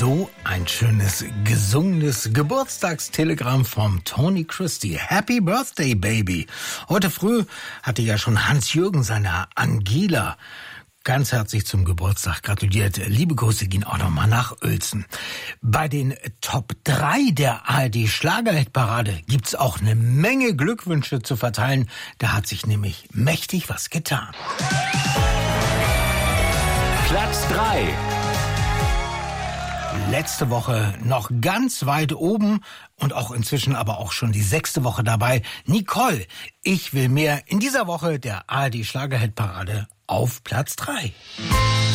So ein schönes, gesungenes Geburtstagstelegramm vom Tony Christie. Happy Birthday, Baby. Heute früh hatte ja schon Hans-Jürgen seiner Angela ganz herzlich zum Geburtstag gratuliert. Liebe Grüße gehen auch nochmal nach Uelzen. Bei den Top 3 der ARD-Schlagerhitparade gibt's auch eine Menge Glückwünsche zu verteilen. Da hat sich nämlich mächtig was getan. Platz 3. Letzte Woche noch ganz weit oben und auch inzwischen aber auch schon die 6. Woche dabei. Nicole, ich will mehr. In dieser Woche der ARD Schlagerhitparade auf Platz 3.